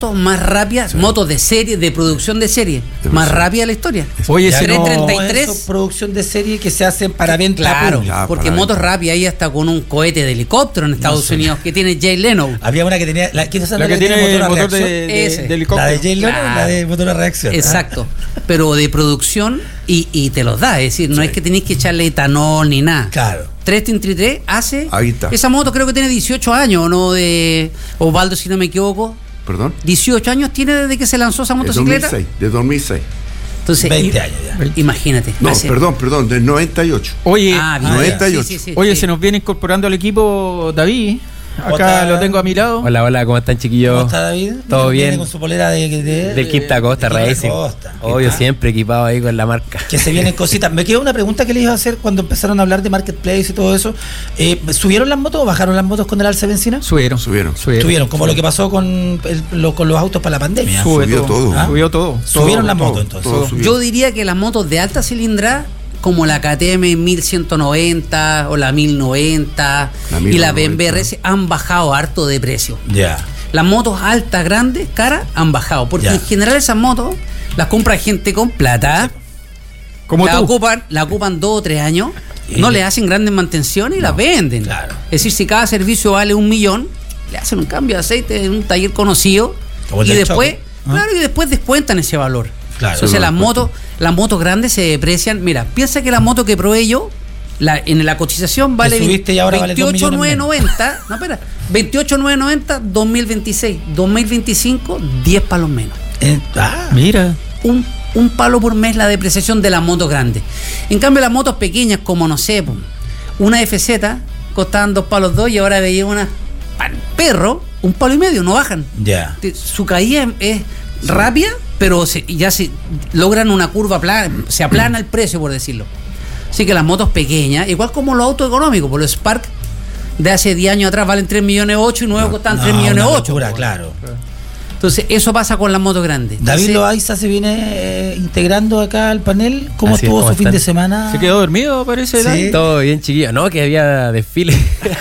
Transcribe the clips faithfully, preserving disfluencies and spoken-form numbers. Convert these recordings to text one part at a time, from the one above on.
más rápidas, sí. motos de serie, de producción de serie, Demasiado. más rápida de la historia. Oye, ese no, treinta y tres no es producción de serie que se hacen para venta claro, pública. porque para motos rápidas ahí hasta con un cohete de helicóptero en Estados no Unidos que tiene Jay Leno. Había una que tenía la, ¿quién la, la que, que tiene, tiene motor, motor de, de, de helicóptero. La de Jay Leno, claro. la de motor a reacción. Exacto. Pero de producción y, y te los da, es decir, no sí. es que tenéis que echarle etanol ni nada. Claro. tres treinta y tres hace. Esa moto creo que tiene dieciocho años, ¿no? De Osvaldo, si no me equivoco. ¿Perdón? dieciocho años tiene desde que se lanzó esa motocicleta. De dos mil seis. De dos mil seis. Entonces, veinte años ya. Imagínate. No, hace... perdón, perdón, del noventa y ocho. Oye, ah, noventa y ocho. Sí, sí, sí, Oye, sí. se nos viene incorporando al equipo David. Acá lo tengo a mi lado. Hola, hola, ¿cómo están, chiquillos? ¿Cómo está, David? ¿Todo bien? Viene con su polera de, de, de del Quinta Costa de Racing. Costa. Obvio, ah. siempre equipado ahí con la marca. Que se vienen cositas. Me quedó una pregunta que les iba a hacer cuando empezaron a hablar de Marketplace y todo eso. Eh, ¿Subieron las motos o bajaron las motos con el alza de benzina? Subieron. Subieron. Subieron, subieron como subieron. Lo que pasó con, el, lo, con los autos para la pandemia. Sube Subió todo. todo. ¿Ah? Subió todo. Subieron todo, las todo, motos entonces. Todo Yo diría que las motos de alta cilindrada como la K T M mil ciento noventa o la mil noventa la y la B M W R S han bajado harto de precio. Ya. Yeah. Las motos altas, grandes, caras, han bajado. Porque yeah. en general esas motos las compra gente con plata. Como la tú. ocupan, la ocupan dos o tres años, ¿Y? no le hacen grandes mantenciones y no, las venden. Claro. Es decir, si cada servicio vale un millón, le hacen un cambio de aceite en un taller conocido y después, ¿Ah? claro, y después descuentan ese valor. Claro, Entonces las motos, las motos grandes se deprecian. Mira, piensa que la moto que probé yo, la, en la cotización vale veintiocho mil novecientos noventa. No, espera, veintiocho mil novecientos noventa, dos mil veintiséis, dos mil veinticinco, diez palos menos. Eh, ah, mira. Un, un palo por mes la depreciación de las motos grandes. En cambio, las motos pequeñas, como no sé, una F Z costaban dos palos dos y ahora veía una para el perro, un palo y medio, no bajan. Ya. Yeah. Su caída es sí. rápida, pero se, ya se logran una curva plana, se aplana el precio, por decirlo. Así que las motos pequeñas, igual como los autos económicos, por los Spark de hace diez años atrás valen tres millones ocho y nuevos no, costan no, tres millones ocho. Claro. Entonces, eso pasa con las motos grandes. David Entonces, Loaiza se viene eh, integrando acá al panel. ¿Cómo Así estuvo su fin de semana? ¿Se quedó dormido, parece? Sí. Todo bien, chiquillo. No, que había desfile.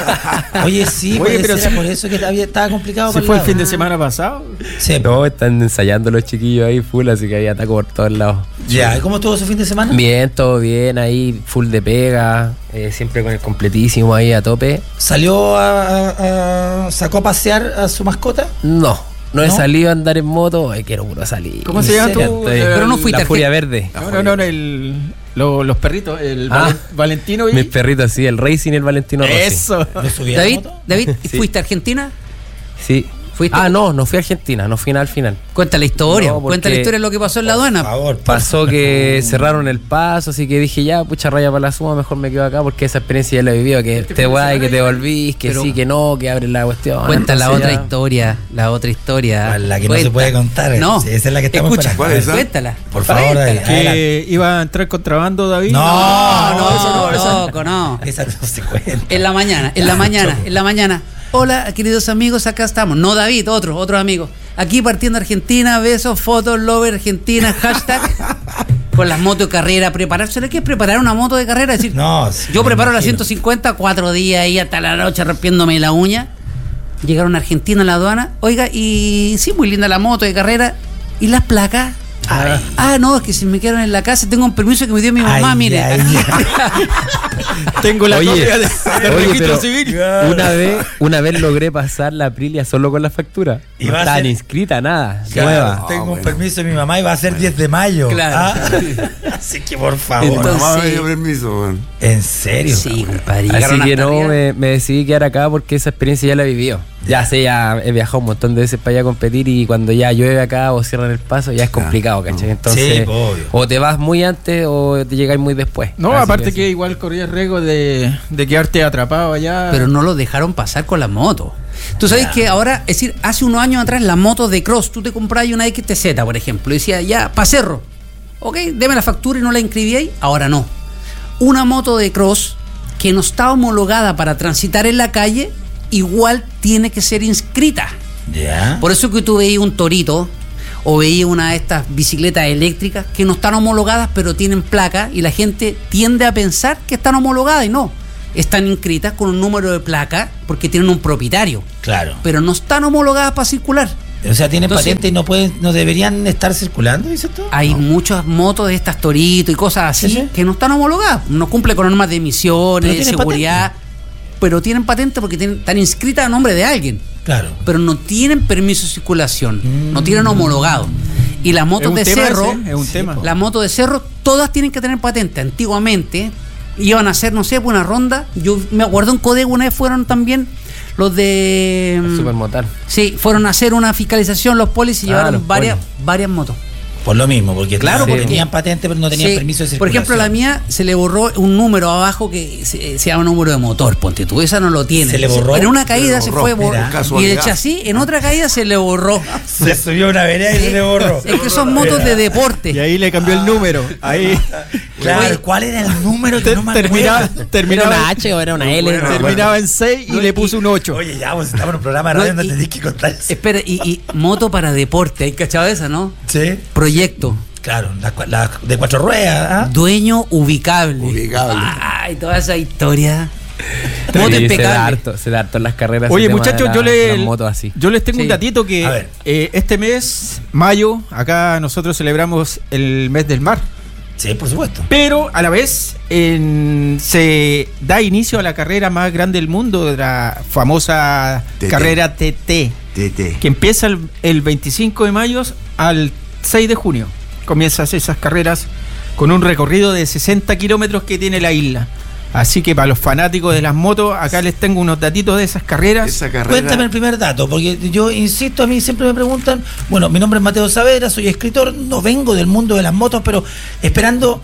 Oye, sí, Oye, pero era por eso que había, estaba complicado. ¿Se fue el fin de semana pasado? Sí. No, están ensayando los chiquillos ahí full, así que ahí ataco por todos lados. Ya, ¿y cómo estuvo su fin de semana? Bien, todo bien, ahí full de pega, eh, siempre con el completísimo ahí a tope. ¿Salió a, a, a sacó a pasear a su mascota? No. No, ¿No? he salido a andar en moto, ay, quiero puro salir. ¿Cómo se llama tú? Pero no fuiste la Furia Verde. No, no, no, no el, lo, los perritos, el ah, Valentino. ¿Y? Mis perritos, sí, el Racing y el Valentino Rossi. Eso. David, David, sí. ¿fuiste a Argentina? Sí. ¿Fuiste? Ah, no, no fui a Argentina, no fui al final. Cuenta la historia, no, cuenta la historia de lo que pasó en la aduana. Por favor, por Pasó favor. que cerraron el paso, así que dije, ya, pucha raya para la suma, mejor me quedo acá porque esa experiencia ya la he vivido, que te guay, que te volvís, que Pero sí, que no, que abres la cuestión. Cuenta la otra ya. historia, la otra historia. La que cuenta. no se puede contar. No, sí, esa es la que estamos Escucha, esperando. Cuéntala. Por favor, David. Que iba a entrar contrabando, David. No, no, no, eso no, no, loco, no. Esa no se cuenta. En la mañana, en la mañana, en la mañana. Hola, queridos amigos, acá estamos. No David, otro, otro amigo. Aquí partiendo Argentina, besos, fotos, lover Argentina, hashtag. Con las motos de carrera, prepararse. ¿Qué es preparar una moto de carrera? Es decir, no, sí, yo preparo la ciento cincuenta, cuatro días ahí hasta la noche rompiéndome la uña. Llegaron a Argentina en la aduana. Oiga, y sí, muy linda la moto de carrera. ¿Y las placas? Ay. Ah, no, es que si me quedaron en la casa, tengo un permiso que me dio mi mamá, ay, mire. Ay, tengo la oye, copia de, del oye, registro civil. Una vez, una vez logré pasar la Aprilia solo con la factura. Y no estaban inscrita, nada. Claro, nueva. tengo oh, un bueno. permiso de mi mamá y va a ser diez de mayo. Claro. ¿Ah? Así que por favor. Entonces, mamá me dio permiso, man. ¿En serio? Sí, compadre. Así que no, me, me decidí quedar acá porque esa experiencia ya la he vivido. Ya sé, ya he viajado un montón de veces para allá a competir y cuando ya llueve acá o cierran el paso ya es complicado, ¿cachai? Entonces, sí, obvio. O te vas muy antes o te llegáis muy después. No, Así aparte que, que igual corría el riesgo de, de quedarte atrapado allá. Pero no lo dejaron pasar con la moto. Tú sabes yeah. que ahora, es decir, hace unos años atrás las motos de cross, tú te comprabas una X T Z, por ejemplo, y decía, ya, pa' cerro. Ok, deme la factura y no la inscribíais. Ahora no. Una moto de cross que no está homologada para transitar en la calle, igual tiene que ser inscrita. Yeah. Por eso que tú veías un Torito o veías una de estas bicicletas eléctricas que no están homologadas pero tienen placa y la gente tiende a pensar que están homologadas y no. Están inscritas con un número de placa porque tienen un propietario. Claro. Pero no están homologadas para circular. O sea, tienen Entonces, patente y no pueden, no deberían estar circulando, ¿dices tú? Hay no. muchas motos de estas Torito y cosas así ¿Sí? que no están homologadas, no cumplen con normas de emisiones, de seguridad, patente. Pero tienen patente porque tienen, están inscritas a nombre de alguien. Claro. Pero no tienen permiso de circulación, mm. no tienen homologado. Y las motos de cerro, ese, es un tema. las motos de cerro, todas tienen que tener patente. Antiguamente iban a hacer, no sé, una ronda. Yo me acuerdo en Codego una vez fueron también los de el Supermotar. Sí, fueron a hacer una fiscalización los polis y ah, llevaron varias, polis. varias motos. Por lo mismo, porque claro, porque sí. tenían patente pero no tenían sí. permiso de circulación. Por ejemplo, la mía se le borró un número abajo que se, se llama número de motor, ponte tú, esa no lo tiene. Se le borró. En una caída se, se fue borró. Y el chasis en otra caída se le borró. Se subió una vereda y sí. se le borró. Es que son motos de deporte. Y ahí le cambió el número. Ahí. Claro, Oye, ¿cuál era el número que no me terminaba, terminaba ¿Era una H o era una L? Bueno, terminaba bueno. en seis y no, le puso un ocho. Oye, ya vos estamos en un programa de radio donde tenés que contar eso. Espera, y, y moto para deporte, ¿hay cachado esa, no? Sí. Proyecto. Claro, la, la de cuatro ruedas. ¿eh? Dueño ubicable. Ubicable. Ay, toda esa historia. Moto impecable. Se da harto, se da harto en las carreras. Oye, muchachos, la, yo, le, así. yo les tengo sí. un datito que eh, este mes, mayo, acá nosotros celebramos el mes del mar. Sí, por supuesto. Pero a la vez en, se da inicio a la carrera más grande del mundo, de la famosa T T. Carrera T T, T T, que empieza el, el veinticinco de mayo al seis de junio. Comienzan esas carreras con un recorrido de sesenta kilómetros que tiene la isla. Así que para los fanáticos de las motos, acá les tengo unos datitos de esas carreras. Esa carrera... Cuéntame el primer dato, porque yo insisto, a mí siempre me preguntan, bueno, mi nombre es Mateo Saavedra, soy escritor, no vengo del mundo de las motos, pero esperando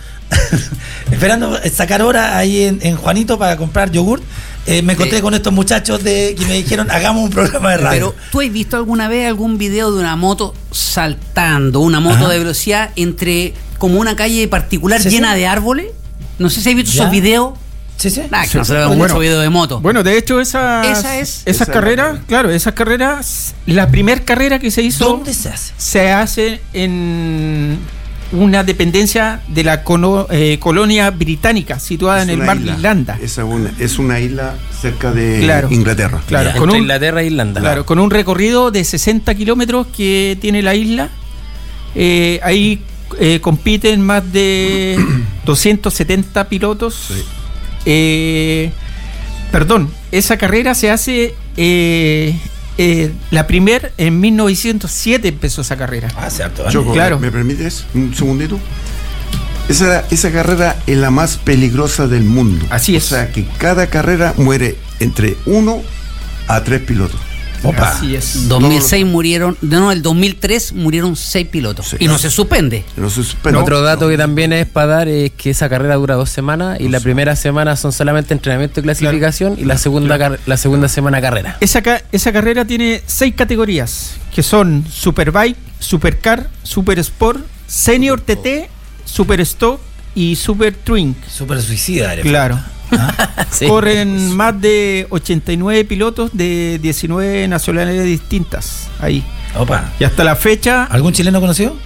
esperando sacar hora ahí en, en Juanito para comprar yogurt, eh, me encontré eh, con estos muchachos de que me dijeron, hagamos un programa de radio. Pero, ¿tú has visto alguna vez algún video de una moto saltando, una moto Ajá. de velocidad entre como una calle particular sí, llena sí. de árboles? No sé si has visto ¿Ya? esos videos. Sí, sí. Nah, sí, no sí. se ve Bueno, mucho video de moto. Bueno, de hecho, esas, esa es, esas esa carreras, es claro, esas carreras, la primera carrera que se hizo. ¿Dónde se hace? Se hace en una dependencia de la cono, eh, colonia británica situada es en el mar isla. de Irlanda. Es una, es una isla cerca de claro, Inglaterra. Claro, con un, Inglaterra e Irlanda. Claro, con un recorrido de sesenta kilómetros que tiene la isla. Eh, ahí eh, compiten más de doscientos setenta pilotos. Sí. Eh, perdón, esa carrera se hace eh, eh, la primera en mil novecientos siete empezó esa carrera. Ah, cierto. Choco, claro. ¿me permites un segundito? Esa, esa carrera es la más peligrosa del mundo. Así es. O sea que cada carrera muere entre uno a tres pilotos. Opa. Así es. dos mil seis no, murieron, no, el dos mil tres murieron seis pilotos. Sí, y no, no se suspende. No se suspende. Otro dato no, que también es para dar es que esa carrera dura dos semanas y no, la primera semana son solamente entrenamiento y clasificación claro, y la segunda claro. la segunda semana carrera. Esa, esa carrera tiene seis categorías que son Superbike, Supercar, Super Sport, Senior T T, Super Stock y Super Twin. Super Suicida. Claro. ¿Ah? Sí. Corren más de ochenta y nueve pilotos de diecinueve nacionalidades distintas ahí. Opa. Y hasta la fecha. ¿Algún chileno conocido?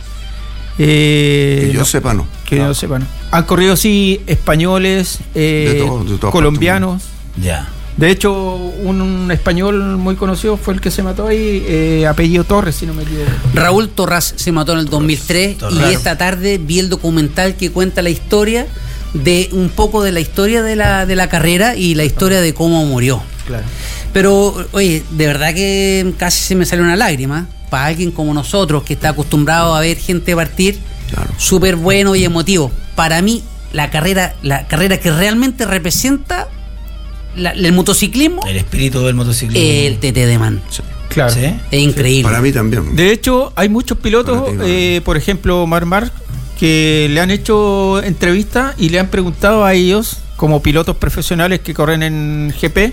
Eh, que yo no, sepa, no. Que no. yo sepa, no. Han corrido, sí, españoles, eh, de todo, de todo colombianos. Ya. De hecho, un, un español muy conocido fue el que se mató ahí, eh, apellido Torres, si no me equivoco. Raúl Torras se mató en el dos mil tres Torres. Y esta tarde vi el documental que cuenta la historia de un poco de la historia de la de la carrera y la historia de cómo murió. Claro. Pero, oye, de verdad que casi se me salió una lágrima. Para alguien como nosotros, que está acostumbrado a ver gente partir, claro. Súper bueno y emotivo. Para mí, la carrera, la carrera que realmente representa la, el motociclismo, el espíritu del motociclismo, el T T de Man. Sí. Claro. ¿Sí? Es increíble. Para mí también. De hecho, hay muchos pilotos, eh, por ejemplo, Mar Mar, que le han hecho entrevistas y le han preguntado a ellos, como pilotos profesionales que corren en G P,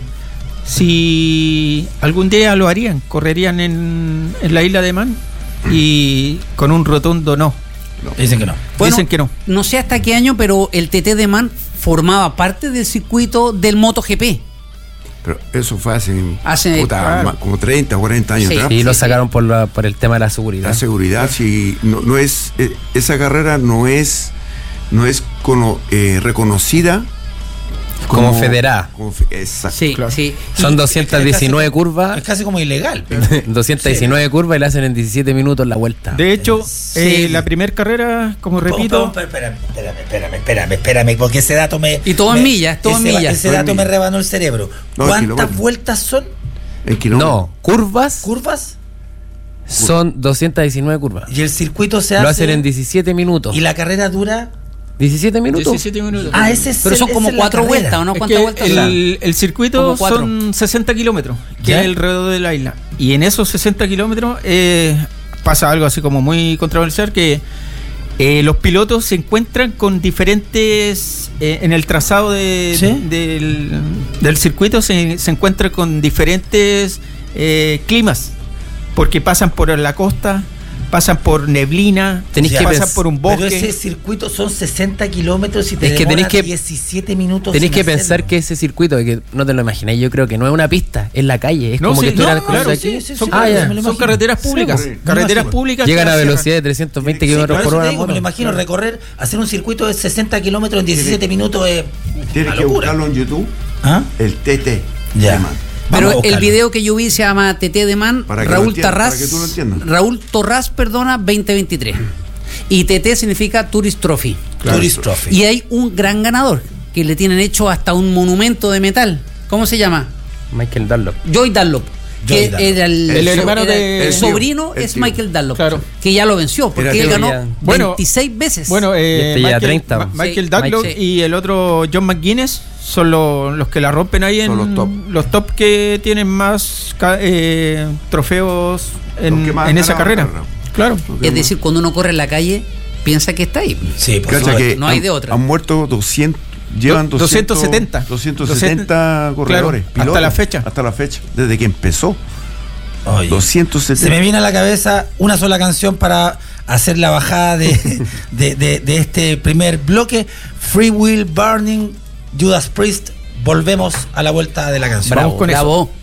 si algún día lo harían, correrían en, en la isla de Man, y con un rotundo no. no. Dicen que no. Bueno, Dicen que no. No sé hasta qué año, pero el T T de Man formaba parte del circuito del MotoGP. Pero eso fue hace, hace puta, claro. como treinta, cuarenta años sí, atrás. Y lo sacaron por, la, por el tema de la seguridad. La seguridad, sí. No, no es, eh, esa carrera no es, no es cono, eh, reconocida Como, como federada. Como fe, exacto. Sí, claro. sí. Son doscientas diecinueve curvas. Es casi como ilegal. doscientas diecinueve sí. curvas y la hacen en diecisiete minutos la vuelta. De hecho, sí. eh, la primera carrera, como repito. Oh, espérame, espérame, espérame, espérame, espérame, porque ese dato me. Y todo me, en millas, todo en millas. Ese dato me rebanó el cerebro. No, ¿cuántas vueltas son? No, curvas. ¿Curvas? Son doscientas diecinueve curvas. Y el circuito se hace. Lo hacen en diecisiete minutos. Y la carrera dura. ¿diecisiete minutos? diecisiete minutos. Ah, ese es Pero son el, como cuatro vueltas, ¿o no? ¿Cuántas vueltas son? El, el circuito son sesenta kilómetros, que ¿ya? es alrededor de la isla. Y en esos sesenta kilómetros eh, pasa algo así como muy controversial, que eh, los pilotos se encuentran con diferentes, eh, en el trazado de, ¿sí? del, del circuito se, se encuentran con diferentes eh, climas, porque pasan por la costa, pasan por neblina, tenés que pasan por un bosque. Pero ese circuito son sesenta kilómetros y te es que tenés que, diecisiete minutos. Tenés que hacerlo. Pensar que ese circuito, que no te lo imagináis, yo creo que no es una pista, es la calle. Es no, como sí, que tú no, eras claro, sí, sí, son, ah, ya. son carreteras públicas. Sí, carreteras sí, públicas. Llegan a velocidad de trescientos veinte sí, kilómetros por hora. Digo, me lo imagino, claro. recorrer, hacer un circuito de sesenta kilómetros en diecisiete minutos es. Tienes que buscarlo en YouTube. ¿Ah? El T T. Ya. Pero el video que yo vi se llama T T de Man, Raúl Tarraz, Raúl Torraz, perdona, veinte veintitrés. Y T T significa Tourist Trophy. Claro. Tourist Trophy. Y hay un gran ganador que le tienen hecho hasta un monumento de metal. ¿Cómo se llama? Michael Dunlop. Joy Dunlop. Que Dunlop. era el, el hermano era de el sobrino el es tío. Michael Dunlop, claro. que ya lo venció porque era él ganó ya. veintiséis bueno, veces. Bueno, eh, este Michael, treinta. Ma- Michael sí, Dunlop Mike, sí. y el otro John McGuinness son lo, los que la rompen ahí en los top. los top que tienen más eh, trofeos en, en esa carrera. carrera. Claro. Es decir, cuando uno corre en la calle piensa que está ahí. Sí, por favor. Que no hay han, de otra. Han muerto doscientos. Llevan doscientos setenta. doscientos setenta corredores. Claro, hasta la fecha. Hasta la fecha. Desde que empezó. Oye, doscientos setenta. Se me viene a la cabeza una sola canción para hacer la bajada de, de, de, de este primer bloque. Free Will Burning, Judas Priest. Volvemos a la vuelta de la canción. Bravo, con bravo. Eso.